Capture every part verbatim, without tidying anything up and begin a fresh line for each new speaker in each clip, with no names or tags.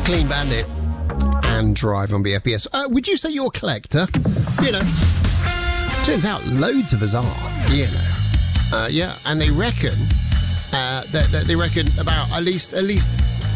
Clean Bandit and Drive on B F B S. Uh, would you say you're a collector? You know, turns out loads of us are, you know. Uh, yeah, and they reckon, uh, that, that they reckon about at least, at least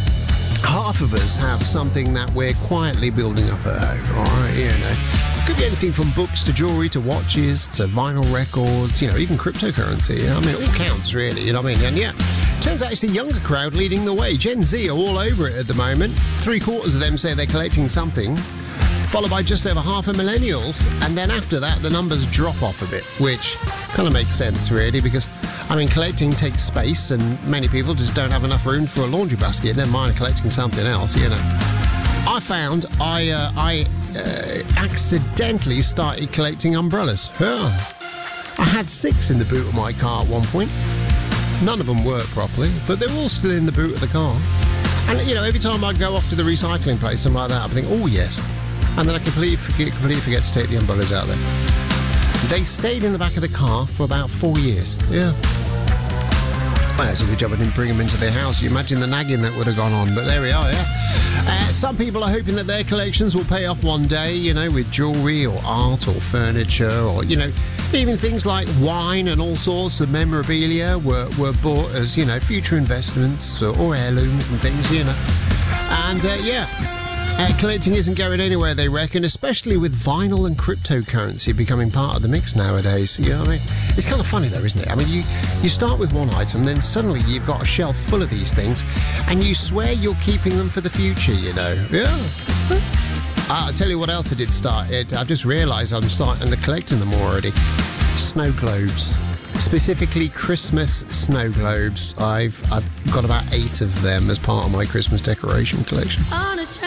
half of us have something that we're quietly building up at home, all right, you know. It could be anything from books to jewellery to watches to vinyl records, you know, even cryptocurrency, you know, I mean, it all counts, really, you know what I mean? And yeah, turns out it's the younger crowd leading the way. Gen Z are all over it at the moment. Three quarters of them say they're collecting something, followed by just over half of millennials, and then after that, the numbers drop off a bit, which kind of makes sense, really, because, I mean, collecting takes space, and many people just don't have enough room for a laundry basket, never mind collecting something else, you know. I found I, uh, I uh, accidentally started collecting umbrellas. Yeah. I had six in the boot of my car at one point. None of them work properly, but they're all still in the boot of the car. And, you know, every time I'd go off to the recycling place, something like that, I'd think, oh, yes. And then I completely forget, completely forget to take the umbrellas out there. They stayed in the back of the car for about four years. Yeah. Well, that's a good job I didn't bring them into their house. You imagine the nagging that would have gone on. But there we are, yeah. Uh, some people are hoping that their collections will pay off one day, you know, with jewellery or art or furniture or, you know, even things like wine and all sorts of memorabilia were, were bought as, you know, future investments or, or heirlooms and things, you know. And, uh, yeah, uh, collecting isn't going anywhere, they reckon, especially with vinyl and cryptocurrency becoming part of the mix nowadays. You know what I mean? It's kind of funny, though, isn't it? I mean, you, you start with one item, then suddenly you've got a shelf full of these things, and you swear you're keeping them for the future, you know? Yeah. I'll tell you what else I did start. It, I've just realised I'm starting to collecting them already. Snow globes. Specifically Christmas snow globes. I've I've got about eight of them as part of my Christmas decoration collection.
On a